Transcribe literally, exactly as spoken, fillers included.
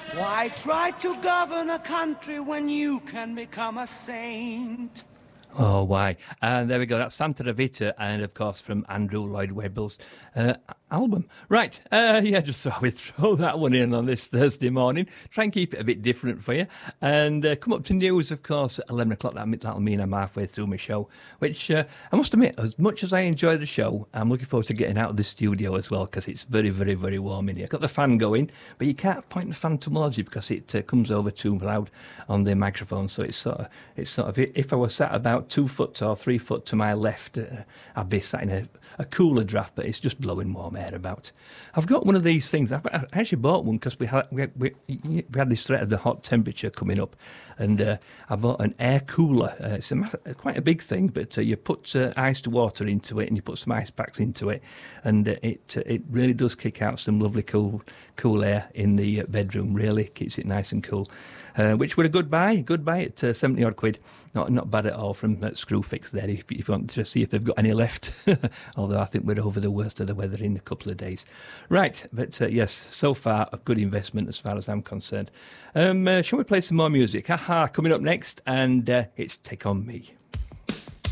Why try to govern a country when you can become a saint? Oh, why? And there we go. That's Santa Vita, and of course from Andrew Lloyd Webber's uh, album. Right, uh, yeah, just throw, we throw that one in on this Thursday morning. Try and keep it a bit different for you. And uh, come up to news, of course, at eleven o'clock. That, that'll mean I'm halfway through my show, which uh, I must admit, as much as I enjoy the show, I'm looking forward to getting out of the studio as well, because it's very, very, very warm in here. I've got the fan going, but you can't point the fan towards you because it uh, comes over too loud on the microphone. So it's sort of, it's sort of, if I was sat about two foot or three foot to my left, uh, I'd be sat in a, a cooler draft, but it's just blowing warm air about. I've got one of these things. I've, I actually bought one because we had we, we, we had this threat of the hot temperature coming up, and uh, I bought an air cooler. Uh, it's a matter, quite a big thing, but uh, you put uh, iced water into it and you put some ice packs into it, and uh, it uh, it really does kick out some lovely cool cool air in the bedroom. Really keeps it nice and cool. Uh, which were a good buy, good buy at uh, seventy odd quid. Not not bad at all from uh, Screwfix there, if, if you want to see if they've got any left. Although I think we're over the worst of the weather in a couple of days. Right, but uh, yes, so far a good investment as far as I'm concerned. Um, uh, shall we play some more music? Haha, coming up next, and uh, it's Take On Me.